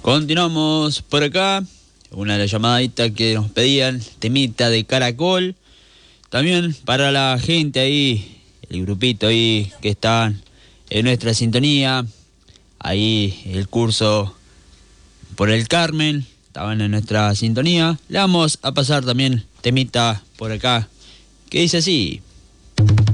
Continuamos por acá. Una de las llamaditas que nos pedían, temita de Caracol. También para la gente ahí, el grupito ahí que están en nuestra sintonía. Ahí el curso por el Carmen, estaban en nuestra sintonía. Le vamos a pasar también temita por acá, que dice así.